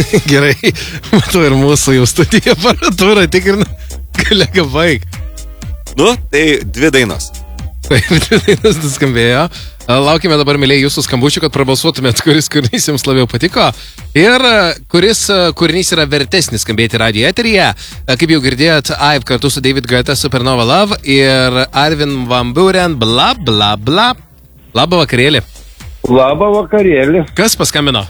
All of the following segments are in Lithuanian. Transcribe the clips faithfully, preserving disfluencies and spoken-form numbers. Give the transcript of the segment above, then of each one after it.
Gerai, matau ir mūsų jau studija aparatūra, tikrina, kolega baig. Nu, tai dvi dainos. Taip, dvi dainos nuskambėjo. Laukime dabar, mėlyje, jūsų skambučių, kad prabalsuotumėt, kuris kūrinys jums labiau patiko. Ir kuris kūrinys yra vertesnis skambėti radijo eteryje. Kaip jau girdėjot, Aiv kartu su David Guetta, Supernova Love ir Arvin Van Buren, bla bla bla. Labą vakarėlį. Labą vakarėlį. Kas paskambino?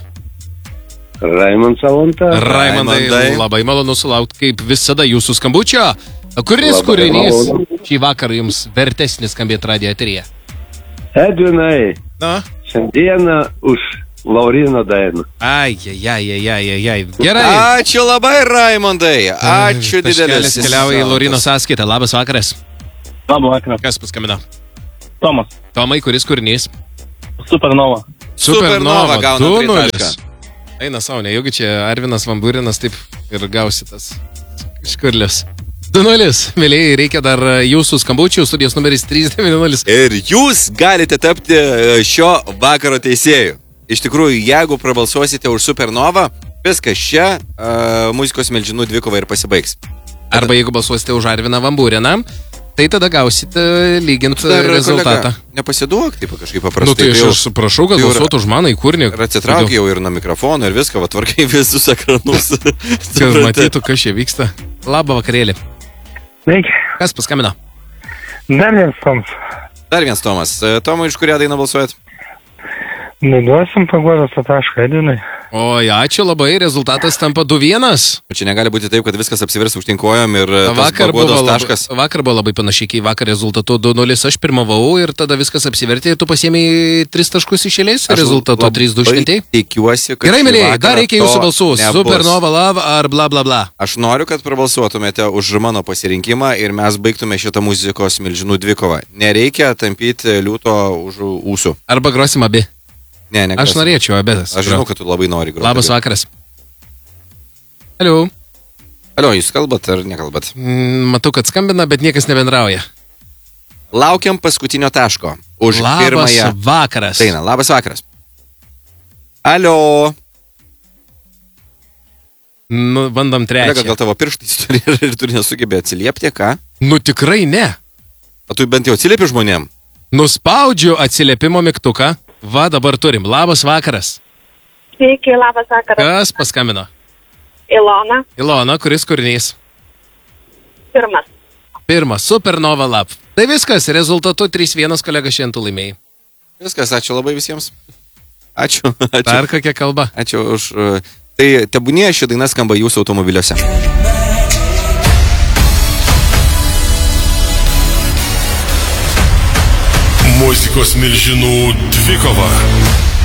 Raimond Salonta. Raimondai, labai malonu sulaukti, kaip visada, jūsų skambučio. Kuris labai kūrinys malonu. Šį vakarą jums vertesnis skambėti radijo eteryje? Edvinai, Na? šiandieną už Laurino dainą. Ai, ai, ai, ai, ai, ai, ai. Gerai. Ačiū labai, Raimondai. Ačiū didelis. Taškelis keliauja į Laurino sąskaitą. Labas vakaras. Labą vakarą. Kas paskambino? Tomas. Tomai, kuris kūrinys? Supernova. Supernova gauna du tritašką. nulis. Eina sau, nejaugi čia Arvinas Van Burinas taip ir gausitas škurlius. du nulis. Mėlyje, reikia dar jūsų skambučių, studijos numeris trys devyni nulis. Ir jūs galite tapti šio vakaro teisėjų. Iš tikrųjų, jeigu prabalsuosite už Supernovą, viskas čia uh, muzikos milžinų dvikova ir pasibaigs. Arba jeigu balsuosite už Arviną Van Buriną, tai tada gausite lygint rezultatą. Kolega, nepasiduok, taip kažkaip Nu paprastai. tai aš, aš prašau, kad balsuotų už mano į kūrinį. Ir atsitrauk jau ir nuo mikrofono ir viską, va tvarkai visus ekranus. Kad matytų, kas čia vyksta. Labą vakarėlį. Sveiki. Kas paskambino? Dar vienas Tomas. Dar vienas Tomas. Tomai, iš kurią dainą balsuojat? Neduosim paguodos tą tašką, Edvinai. Oi, ačiū labai, rezultatas tampa du vienas. Čia negali būti taip, kad viskas apsivirs aukštinkojom ir Vakar buvo, paguodos labai, taškas. vakar buvo labai panašiai, kai vakar rezultatu du nulis aš pirmavau ir tada viskas apsivertė ir tu pasiėmei tris taškus iš eilės, rezultatu trys du šventėjai. Tikiuosi, kad Gerai, mėlyje, dar reikia jūsų balsų. Supernova Love ar bla bla bla. Aš noriu, kad prabalsuotumėte už mano pasirinkimą ir mes baigtume šitą muzikos milžinų dvikovą. Nereikia tampyti liūto už ūsų. Arba grosim abi. Ne, ne. Aš norėčiau abėtas. Aš žinau, kad tu labai nori groti. Labas vakaras. Aliu. Alio, jūs kalbat ar nekalbat? Mm, matau, kad skambina, bet niekas nebendrauja. Laukiam paskutinio taško. Už Labas pirmąją vakaras. dainą. Labas vakaras. Alio. Nu, bandom trečią. Kolega, gal tavo pirštais turi ir, ir turi nesugebė atsiliepti, ką? Nu, tikrai ne. O tu bent jau atsiliepi žmonėm? Nuspaudžiu atsiliepimo mygtuką. Va, dabar turim. Labas vakaras. Sveiki, labas vakaras. Kas paskambino? Ilona. Ilona, kuris kūrinys? Pirmas. Pirmas, Supernova Love. Tai viskas, rezultatu trys vienas kolega šiandien laimėjai. Viskas, ačiū labai visiems. Ačiū. ačiū. Dar kokia kalba? Ačiū už... Tai tebūnie ši daina skamba jūsų automobiliuose. Muzikos milžinų dvikova.